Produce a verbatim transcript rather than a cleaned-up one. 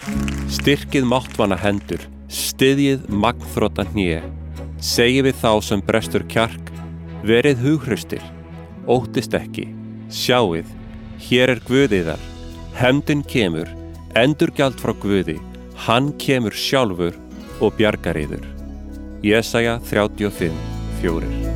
Styrkið máttvana hendur, styðjið magnþrota hné. Segið við þá sem brestur kjark, verið hughraustir, óttist ekki. Sjáið, hér er Guð yðar, hefndin kemur, endurgjald frá Guði, hann kemur sjálfur og bjargar yður. Jesaja þrjátíu og fimm, fjórir.